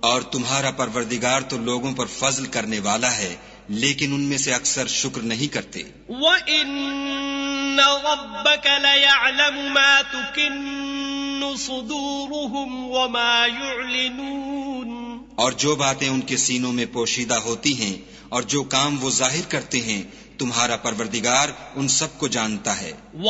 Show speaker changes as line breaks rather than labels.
और तुम्हारा परवरदिगार तो लोगों पर फज़ल करने वाला है, लेकिन उनमें से अक्सर शुक्र नहीं करते।
वइन्न रब्बक लयअलमु मा तुकिन्नु सुदूरुहुम वमा युअलिनून,
और जो बातें उनके सीनों में पोशीदा होती हैं और जो काम वो जाहिर करते हैं, तुम्हारा परवरदिगार उन सब को जानता है।